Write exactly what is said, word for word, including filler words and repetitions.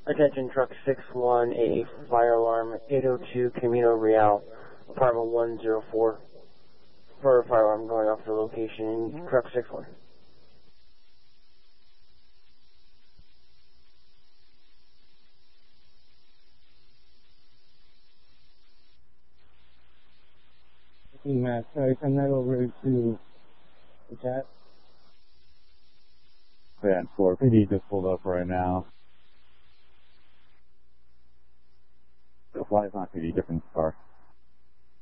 Attention truck six one, a fire alarm, eight oh two Camino Real, apartment one oh four. For a fire alarm going off the location in truck six one. Matt, sorry, send that over to the chat. Van four, P D just pulled up right now. The fly's not P D, different car.